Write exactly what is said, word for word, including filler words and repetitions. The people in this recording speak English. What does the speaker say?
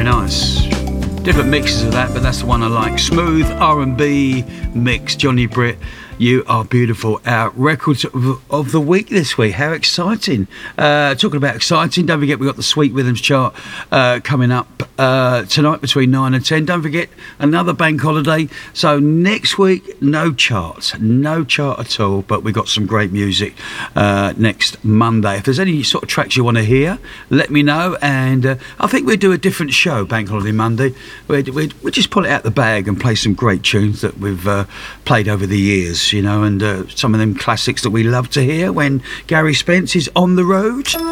Very nice. Different mixes of that, but that's the one I like. Smooth R and B mix. Johnny Britt, You Are Beautiful. Our records of, of the week this week. How exciting. Uh, talking about exciting, don't forget we've got the Sweet Rhythms chart uh, coming up uh, tonight between nine and ten. Don't forget another bank holiday. So next week, no charts. No chart at all, but we've got some great music uh, next Monday. If there's any sort of tracks you want to hear, let me know. And uh, I think we'll do a different show, Bank Holiday Monday. We'd, we'd, we'd just pull it out the bag and play some great tunes that we've uh, played over the years, you know, and uh, some of them classics that we love to hear when Gary Spence is on the road.